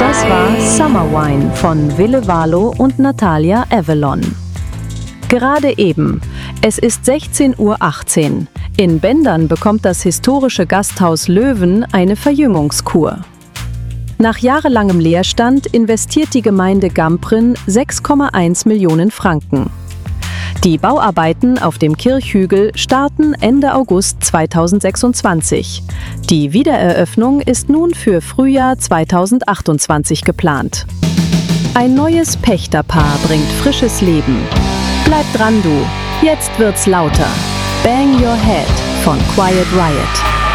Das war Summer Wine von Ville Valo und Natalia Avalon. Gerade eben. Es ist 16:18 Uhr. In Bendern bekommt das historische Gasthaus Löwen eine Verjüngungskur. Nach jahrelangem Leerstand investiert die Gemeinde Gamprin 6,1 Millionen Franken. Die Bauarbeiten auf dem Kirchhügel starten Ende August 2026. Die Wiedereröffnung ist nun für Frühjahr 2028 geplant. Ein neues Pächterpaar bringt frisches Leben. Bleib dran, du. Jetzt wird's lauter. Bang Your Head von Quiet Riot.